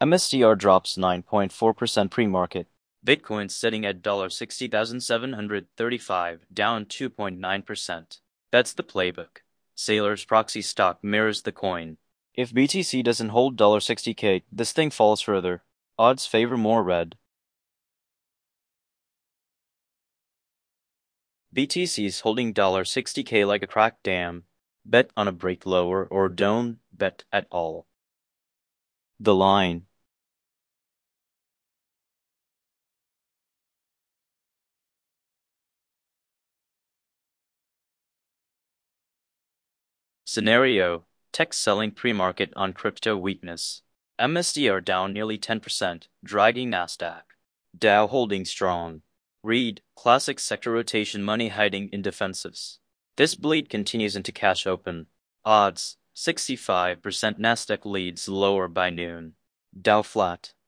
MSTR drops 9.4% pre-market. Bitcoin sitting at $60,735, down 2.9%. That's the playbook. Sailor's proxy stock mirrors the coin. If BTC doesn't hold $60K, this thing falls further. Odds favor more red. BTC's holding $60K like a cracked dam. Bet on a break lower or don't bet at all. The line. Scenario: tech selling pre-market on crypto weakness. MSTR down nearly 10%, dragging Nasdaq. Dow holding strong. Read: classic sector rotation, money hiding in defensives. This bleed continues into cash open. Odds: 65%. Nasdaq leads lower by noon. Dow flat.